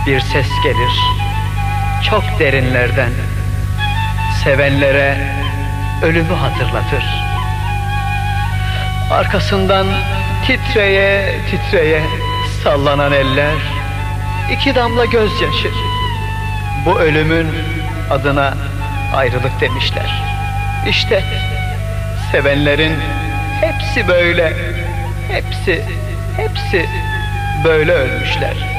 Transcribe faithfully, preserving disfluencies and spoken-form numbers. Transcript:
bir ses gelir çok derinlerden, sevenlere ölümü hatırlatır. Arkasından titreye titreye sallanan eller, iki damla gözyaşı. Bu ölümün adına ayrılık demişler. İşte sevenlerin hepsi böyle, hepsi, hepsi böyle ölmüşler.